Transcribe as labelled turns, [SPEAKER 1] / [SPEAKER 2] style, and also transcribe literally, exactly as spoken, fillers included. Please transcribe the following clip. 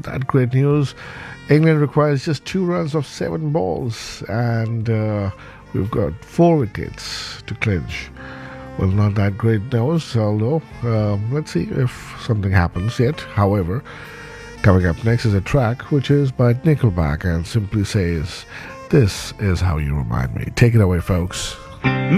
[SPEAKER 1] that great news. England requires just two runs of seven balls, and uh, we've got four wickets to clinch. Well, not that great news, although um, let's see if something happens yet. However, coming up next is a track which is by Nickelback and simply says, "This is how you remind me." Take it away, folks.